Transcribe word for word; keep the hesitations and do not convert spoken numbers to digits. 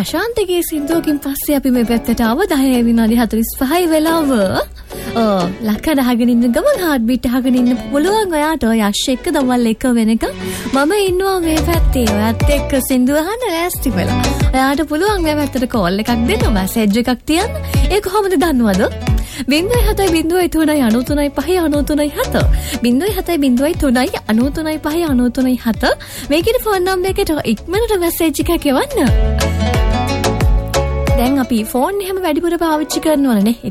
අශාන්තගේ සින්දුවකින් පස්සේ අපි මේ පැත්තට ආව දහය විනාඩි හතළිස් පහයි වෙලාව. ඔව් ලක්කඩ අහගෙන ඉන්න ගමන් හાર્ට් බීට් අහගෙන ඉන්න පුළුවන් ඔයාට. ඔය අශ් එක්ක දවල් එක වෙනකම් මම ඉන්නවා මේ පැත්තේ. ඔයත් එක්ක සින්දුව අහන්න ලෑස්ති වෙලා. ඔයාට පුළුවන් මේ පැත්තට කෝල් එකක් දෙන්න, මැසේජ් එකක් තියන්න. ඒ කොහොමද දන්නවද? බිංදුවයි හතයි බිංදුවයි තුනයි අනූතුනයි පහයි අනූතුනයි හත. බිංදුවයි හතයි බිංදුවයි තුනයි අනූතුනයි පහයි අනූතුනයි හත. මේකේ ෆෝන් නම්බර් එකට ඉක්මනට මැසේජ් එකක් එවන්න. දැන් අපි ෆෝන් එහෙම වැඩිපුර පාවිච්චි කරනවනේ.